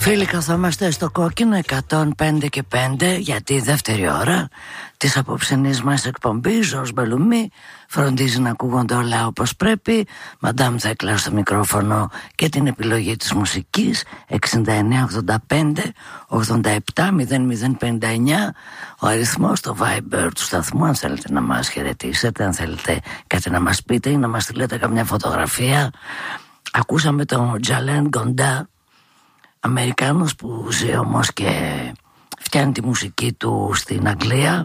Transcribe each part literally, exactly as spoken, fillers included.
Φίλοι, καθόμαστε στο κόκκινο εκατόν πέντε και πέντε για τη δεύτερη ώρα της απόψινής μας εκπομπής. Ζορς Μπελουμή φροντίζει να ακούγονται όλα όπως πρέπει. Μαντάμ Θέκλα στο μικρόφωνο και την επιλογή της μουσικής. Εξήντα εννέα ογδόντα πέντε ογδόντα επτά μηδέν μηδέν πενήντα εννέα ο αριθμός στο Viber του σταθμού, αν θέλετε να μας χαιρετήσετε, αν θέλετε κάτι να μας πείτε ή να μας στείλετε καμιά φωτογραφία. Ακούσαμε τον Τζαλέν Γκοντά, Αμερικάνος που ζει όμως και φτιάχνει τη μουσική του στην Αγγλία,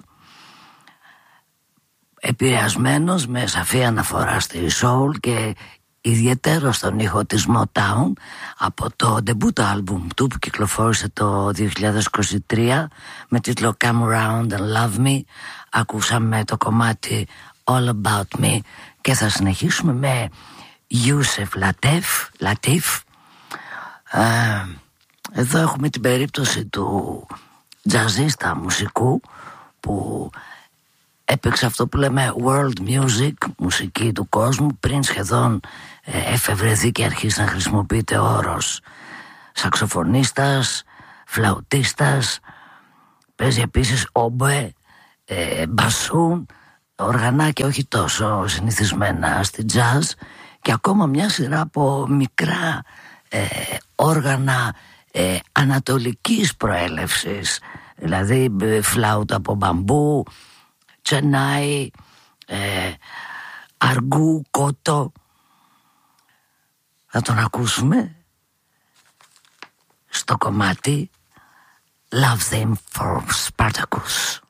επηρεασμένος με σαφή αναφορά στη soul και ιδιαίτερο στον ήχο της Motown από το debut album του που κυκλοφόρησε το δύο χιλιάδες είκοσι τρία με τίτλο Come Around and Love Me. Ακούσαμε το κομμάτι All About Me και θα συνεχίσουμε με Yusef Lateef Lateef. ε, Εδώ έχουμε την περίπτωση του τζαζίστα μουσικού που έπαιξε αυτό που λέμε world music, μουσική του κόσμου, πριν σχεδόν ε, εφευρεθεί και αρχίσει να χρησιμοποιείται ο όρος σαξοφωνίστας, φλαουτίστας. Παίζει επίσης όμπε, ε, μπασούν, οργανάκια όχι τόσο συνηθισμένα στη jazz και ακόμα μια σειρά από μικρά ε, όργανα ε, ανατολικής προέλευσης, δηλαδή ε, φλάουτα από μπαμπού, τσενάι, ε, αργού, κότο. Θα τον ακούσουμε στο κομμάτι Love Theme for Spartacus.